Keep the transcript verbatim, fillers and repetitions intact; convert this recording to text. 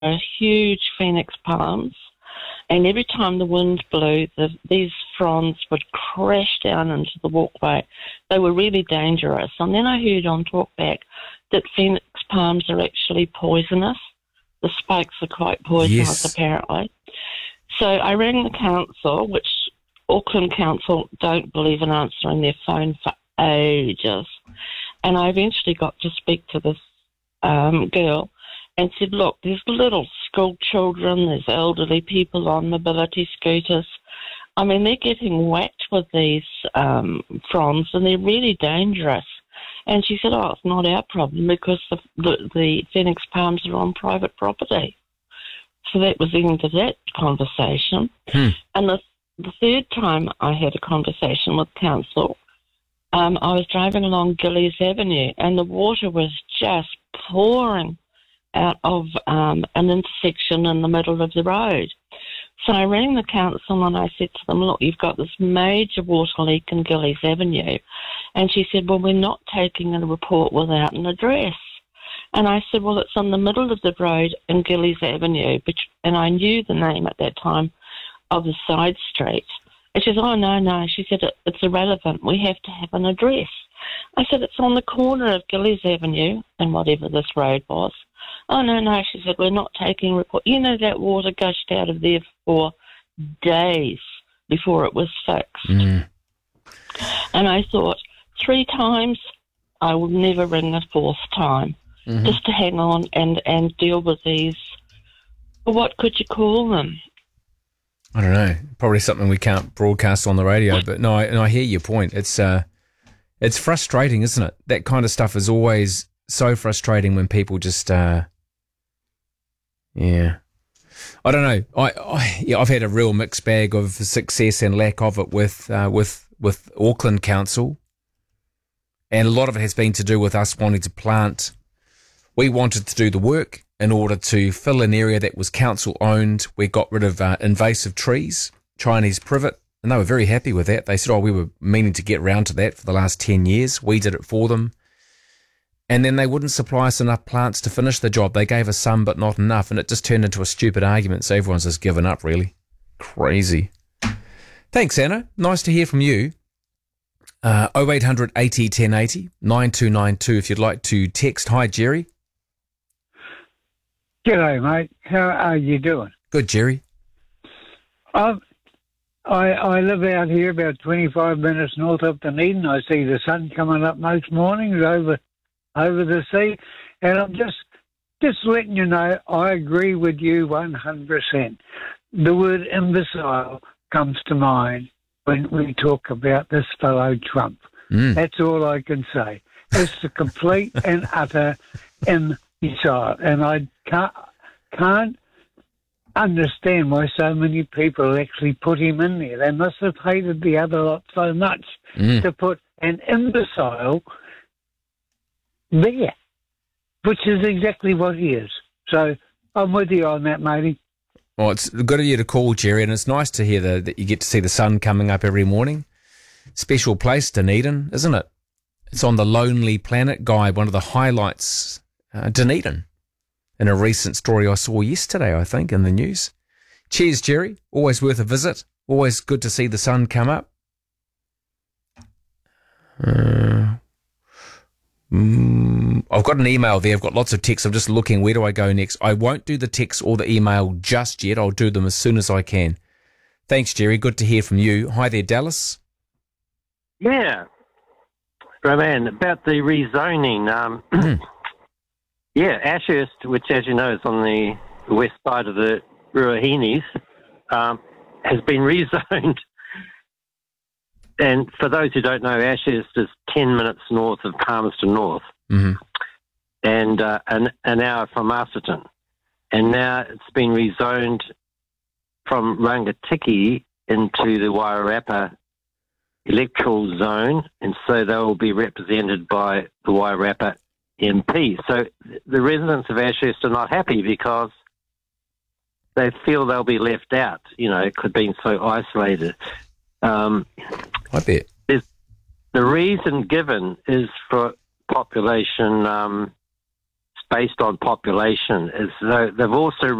huge phoenix palms, and every time the wind blew, the, these fronds would crash down into the walkway. They were really dangerous. And then I heard on Talkback that phoenix palms are actually poisonous. The spikes are quite poisonous, Yes. apparently. So I rang the council, which Auckland Council don't believe in answering their phone for ages. And I eventually got to speak to this um, girl and said, look, there's little school children, there's elderly people on mobility scooters. I mean, they're getting whacked with these um, fronds, and they're really dangerous. And she said, oh, it's not our problem because the, the, the phoenix palms are on private property. So that was the end of that conversation. Hmm. And the, the third time I had a conversation with council, um, I was driving along Gillies Avenue, and the water was just pouring out of um, an intersection in the middle of the road. So I rang the council and I said to them, look, you've got this major water leak in Gillies Avenue. And she said, well, we're not taking a report without an address. And I said, well, it's on the middle of the road in Gillies Avenue, which, and I knew the name at that time of the side street. And she said, oh, no, no. She said, it, it's irrelevant. We have to have an address. I said, it's on the corner of Gillies Avenue and whatever this road was. Oh, no, no. She said, we're not taking a report. You know, that water gushed out of there for days before it was fixed. Mm. And I thought, three times, I will never ring a fourth time. Mm-hmm. Just to hang on and, and deal with these, what could you call them? I don't know. Probably something we can't broadcast on the radio. But no, I, and I hear your point. It's uh, it's frustrating, isn't it? That kind of stuff is always so frustrating when people just, uh, yeah. I don't know. I, I yeah, I've had a real mixed bag of success and lack of it with uh, with with Auckland Council, and a lot of it has been to do with us wanting to plant. We wanted to do the work in order to fill an area that was council owned. We got rid of uh, invasive trees, Chinese privet, and they were very happy with that. They said, oh, we were meaning to get round to that for the last ten years. We did it for them. And then they wouldn't supply us enough plants to finish the job. They gave us some, but not enough. And it just turned into a stupid argument. So everyone's just given up, really. Crazy. Thanks, Anna. Nice to hear from you. Uh, oh eight hundred eighty ten eighty, nine two nine two if you'd like to text. Hi, Jerry. G'day, mate. How are you doing? Good, Jerry. Um, I I live out here about twenty-five minutes north of Dunedin. I see the sun coming up most mornings over over the sea, and I'm just just letting you know I agree with you one hundred percent. The word imbecile comes to mind when we talk about this fellow Trump. Mm. That's all I can say. It's the complete and utter imbecile, and I can't can't understand why so many people actually put him in there. They must have hated the other lot so much Mm. to put an imbecile there, which is exactly what he is. So I'm with you on that, matey. Well, it's good of you to call, Jerry, and it's nice to hear the, that you get to see the sun coming up every morning. Special place, Dunedin, isn't it? It's on the Lonely Planet Guide, one of the highlights, uh, Dunedin, in a recent story I saw yesterday, I think, in the news. Cheers, Jerry. Always worth a visit. Always good to see the sun come up. Uh, mm, I've got an email there. I've got lots of texts. I'm just looking. Where do I go next? I won't do the text or the email just yet. I'll do them as soon as I can. Thanks, Jerry. Good to hear from you. Hi there, Dallas. Yeah. Roman, about the rezoning. Um, yeah, Ashurst, which, as you know, is on the west side of the Ruahinis, um, has been rezoned. And for those who don't know, Ashurst is ten minutes north of Palmerston North, Mm-hmm. and uh, an, an hour from Masterton. And now it's been rezoned from Rangatiki into the Wairarapa electoral zone, and so they will be represented by the Wairarapa M P. So the residents of Ashurst are not happy because they feel they'll be left out, you know, could being so isolated. Um, I bet. The reason given is for population um, based on population. Is uh, they've also